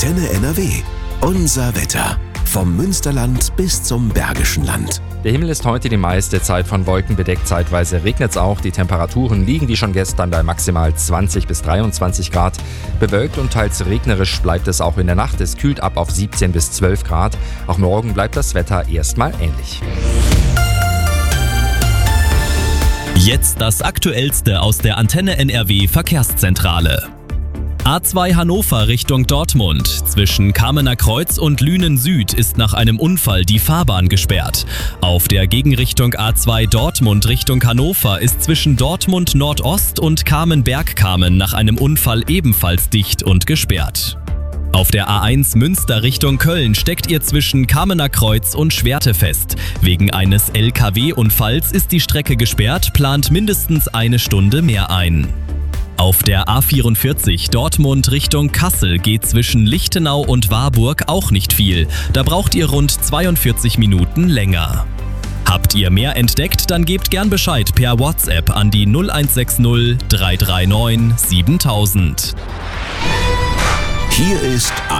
Antenne NRW. Unser Wetter. Vom Münsterland bis zum Bergischen Land. Der Himmel ist heute die meiste Zeit von Wolken bedeckt, zeitweise regnet es auch. Die Temperaturen liegen wie schon gestern bei maximal 20 bis 23 Grad. Bewölkt und teils regnerisch bleibt es auch in der Nacht. Es kühlt ab auf 17 bis 12 Grad. Auch morgen bleibt das Wetter erstmal ähnlich. Jetzt das Aktuellste aus der Antenne NRW Verkehrszentrale. A2 Hannover Richtung Dortmund. Zwischen Kamener Kreuz und Lünen Süd ist nach einem Unfall die Fahrbahn gesperrt. Auf der Gegenrichtung A2 Dortmund Richtung Hannover ist zwischen Dortmund Nordost und Kamen-Bergkamen nach einem Unfall ebenfalls dicht und gesperrt. Auf der A1 Münster Richtung Köln steckt ihr zwischen Kamener Kreuz und Schwerte fest. Wegen eines LKW-Unfalls ist die Strecke gesperrt, plant mindestens eine Stunde mehr ein. Auf der A44 Dortmund Richtung Kassel geht zwischen Lichtenau und Warburg auch nicht viel. Da braucht ihr rund 42 Minuten länger. Habt ihr mehr entdeckt, dann gebt gern Bescheid per WhatsApp an die 0160 339 7000. Hier ist